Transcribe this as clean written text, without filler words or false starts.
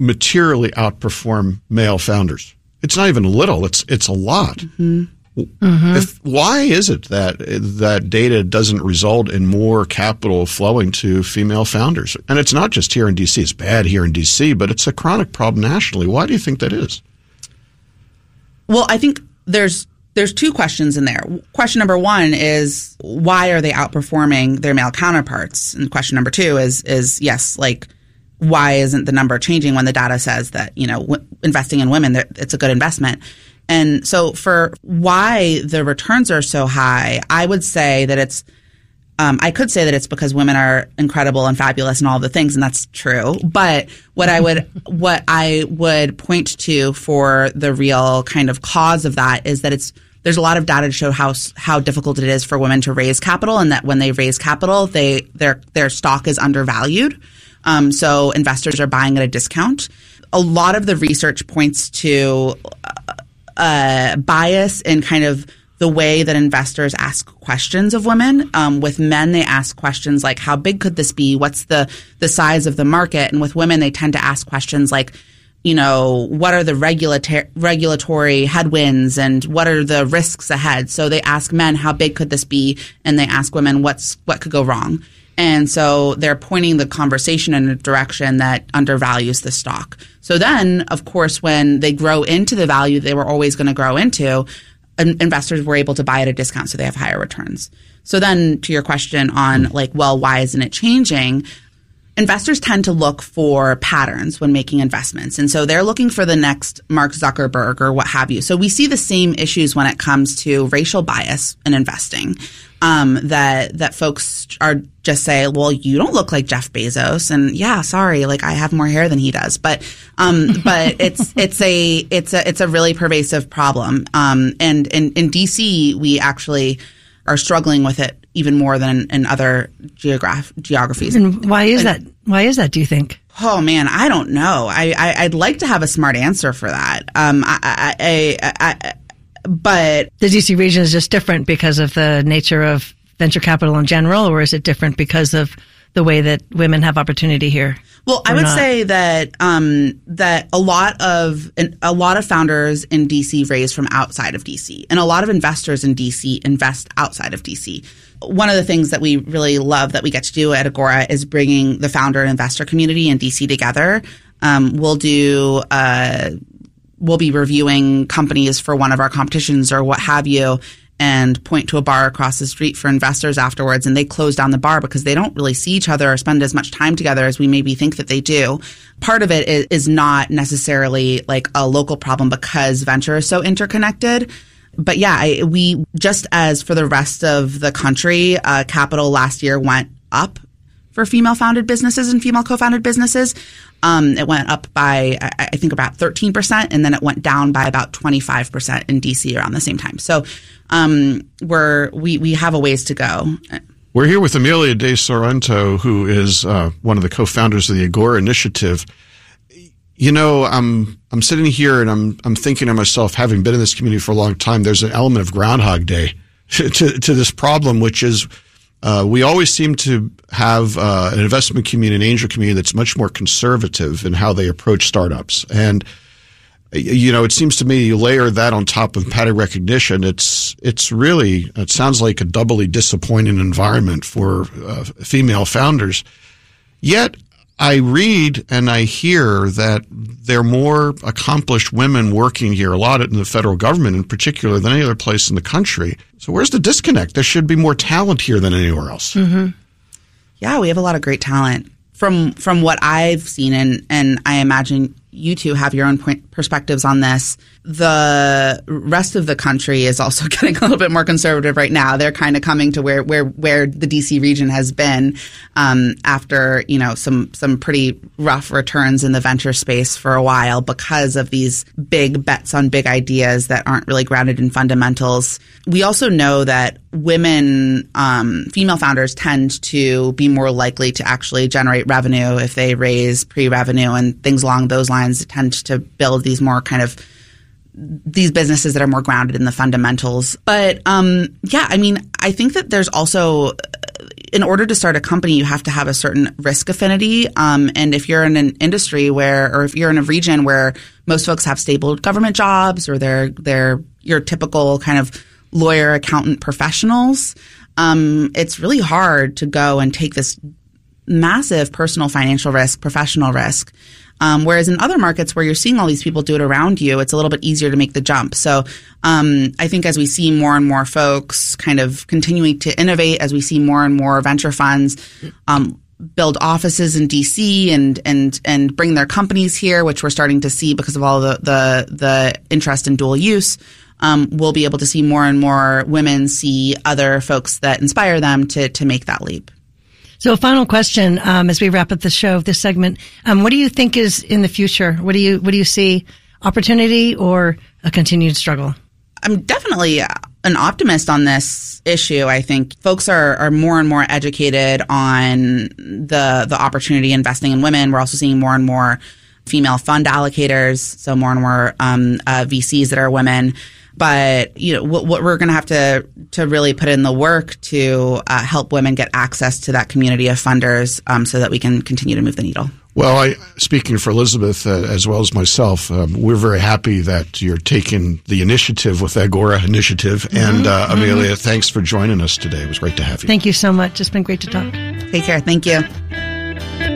materially outperform male founders. It's not even a little, it's a lot. Mm-hmm. Why is it that data doesn't result in more capital flowing to female founders? And it's not just here in D.C. It's bad here in D.C., but it's a chronic problem nationally. Why do you think that is? Well, I think there's two questions in there. Question number one is, why are they outperforming their male counterparts? And question number two is yes, like, why isn't the number changing when the data says that, investing in women, it's a good investment? And so for why the returns are so high, I would say that I could say that it's because women are incredible and fabulous and all the things, and that's true. But what I would point to for the real kind of cause of that is that there's a lot of data to show how difficult it is for women to raise capital, and that when they raise capital, their stock is undervalued. So investors are buying at a discount. A lot of the research points to bias in kind of the way that investors ask questions of women. With men, they ask questions like, how big could this be? What's the size of the market? And with women, they tend to ask questions like, what are the regulatory headwinds and what are the risks ahead? So they ask men, how big could this be? And they ask women, what could go wrong? And so they're pointing the conversation in a direction that undervalues the stock. So then, of course, when they grow into the value they were always going to grow into, investors were able to buy at a discount, so they have higher returns. So then to your question on why isn't it changing? Investors tend to look for patterns when making investments. And so they're looking for the next Mark Zuckerberg or what have you. So we see the same issues when it comes to racial bias in investing, that folks are just say, well, you don't look like Jeff Bezos. And yeah, sorry, I have more hair than he does. But it's a really pervasive problem. And in DC, we actually are struggling with it even more than in other geographies. And why is that? Why is that, do you think? Oh man, I don't know. I'd like to have a smart answer for that. But the DC region is just different because of the nature of venture capital in general, or is it different because of the way that women have opportunity here? Well, I would say that that a lot of founders in DC raise from outside of DC, and a lot of investors in DC invest outside of DC. One of the things that we really love that we get to do at Agora is bringing the founder and investor community in DC together. We'll be reviewing companies for one of our competitions or what have you, and point to a bar across the street for investors afterwards, and they close down the bar because they don't really see each other or spend as much time together as we maybe think that they do. Part of it is not necessarily like a local problem because venture is so interconnected. But yeah, we just as for the rest of the country, capital last year went up for female-founded businesses and female co-founded businesses. It went up by, I think, about 13%, and then it went down by about 25% in DC around the same time. So we have a ways to go. We're here with Amelia De Sorrento, who is one of the co-founders of the Agora Initiative. I'm sitting here and I'm thinking to myself, having been in this community for a long time, there's an element of Groundhog Day to this problem, which is we always seem to have an investment community, an angel community that's much more conservative in how they approach startups. And, it seems to me you layer that on top of pattern recognition. It sounds like a doubly disappointing environment for female founders. Yet I read and I hear that there are more accomplished women working here, a lot in the federal government in particular, than any other place in the country. So where's the disconnect? There should be more talent here than anywhere else. Mm-hmm. Yeah, we have a lot of great talent. From what I've seen, and I imagine you two have your own perspectives on this, the rest of the country is also getting a little bit more conservative right now. They're kind of coming to where the DC region has been after some pretty rough returns in the venture space for a while because of these big bets on big ideas that aren't really grounded in fundamentals. We also know that women, female founders tend to be more likely to actually generate revenue if they raise pre-revenue and things along those lines. It tends to build these more kind of these businesses that are more grounded in the fundamentals. But I think that there's also in order to start a company, you have to have a certain risk affinity. And if you're in an industry or if you're in a region where most folks have stable government jobs, or they're your typical kind of lawyer, accountant professionals, it's really hard to go and take this massive personal financial risk, professional risk. Whereas in other markets where you're seeing all these people do it around you, it's a little bit easier to make the jump. So I think as we see more and more folks kind of continuing to innovate, as we see more and more venture funds build offices in DC and bring their companies here, which we're starting to see because of all the interest in dual use, we'll be able to see more and more women see other folks that inspire them to make that leap. So a final question, as we wrap up the show, this segment, what do you think is in the future? What do you see, opportunity or a continued struggle? I'm definitely an optimist on this issue. I think folks are more and more educated on the opportunity investing in women. We're also seeing more and more female fund allocators, so more and more VCs that are women. But what we're going to have to really put in the work to help women get access to that community of funders, so that we can continue to move the needle. Well, speaking for Elizabeth as well as myself, we're very happy that you're taking the initiative with Agora Initiative. And Amelia, thanks for joining us today. It was great to have you. Thank you so much. It's been great to talk. Take care. Thank you.